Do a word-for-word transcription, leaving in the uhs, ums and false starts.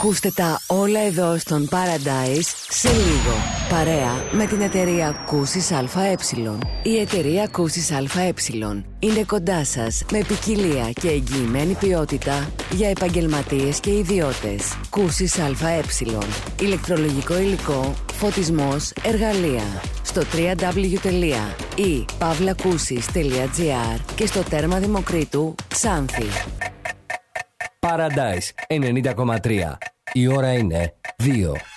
Ακούστε τα όλα εδώ στον Paradise σε λίγο. Παρέα με την εταιρεία Κούσης ΑΕ. Η εταιρεία Κούσης ΑΕ είναι κοντά σας με ποικιλία και εγγυημένη ποιότητα για επαγγελματίες και ιδιώτες. Κούσης ΑΕ. Ηλεκτρολογικό υλικό, φωτισμός, εργαλεία. Στο double-u double-u double-u τελεία i pavlakusis τελεία gr και στο τέρμα Δημοκρίτου Ξάνθη. Paradise ενενήντα κόμμα τρία. Η ώρα είναι δύο.